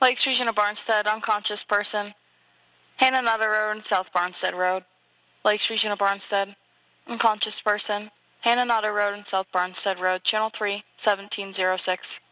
Lakes Region of Barnstead, unconscious person. Hannah Nutter Road and South Barnstead Road. Lakes Region of Barnstead, unconscious person. Hannah Nutter Road and South Barnstead Road, Channel 3, 1706.